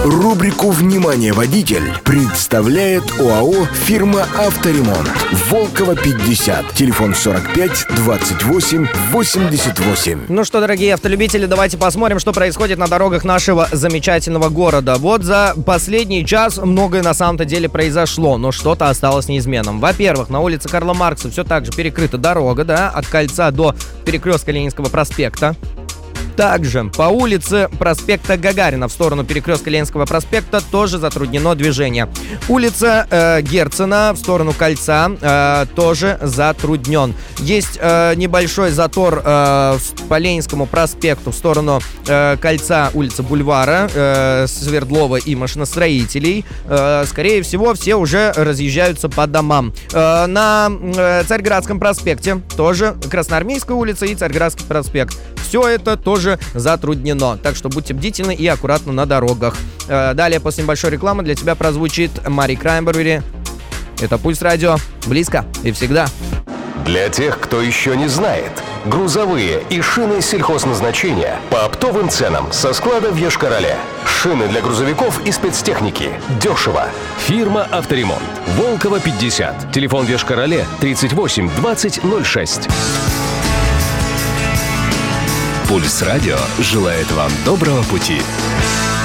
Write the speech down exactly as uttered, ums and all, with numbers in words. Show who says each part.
Speaker 1: Рубрику «Внимание, водитель» представляет ОАО «Фирма Авторемонт». Волково, пятьдесят. Телефон сорок пять двадцать восемь восемьдесят восемь.
Speaker 2: Ну что, дорогие автолюбители, давайте посмотрим, что происходит на дорогах нашего замечательного города. Вот за последний час многое на самом-то деле произошло, но что-то осталось неизменным. Во-первых, на улице Карла Маркса все так же перекрыта дорога, да, от кольца до перекрестка Ленинского проспекта. Также по улице проспекта Гагарина в сторону перекрестка Ленинского проспекта тоже затруднено движение. Улица э, Герцена в сторону кольца э, тоже затруднен. Есть э, небольшой затор э, по Ленинскому проспекту в сторону э, кольца улицы Бульвара, э, Свердлова и машиностроителей. Э, скорее всего, все уже разъезжаются по домам. Э, на э, Царьградском проспекте тоже Красноармейская улица и Царьградский проспект. Все это тоже затруднено, так что будьте бдительны и аккуратны на дорогах. Далее, после небольшой рекламы, для тебя прозвучит Мари Краймбрери. Это Пульс Радио. Близко и всегда.
Speaker 3: Для тех, кто еще не знает, грузовые и шины сельхозназначения по оптовым ценам со склада в Йошкар-Оле. Шины для грузовиков и спецтехники. Дешево. Фирма Авторемонт. Волково, пятьдесят. Телефон в Йошкар-Оле тридцать восемь двадцать ноль шесть.
Speaker 4: Пульс Радио желает вам доброго пути.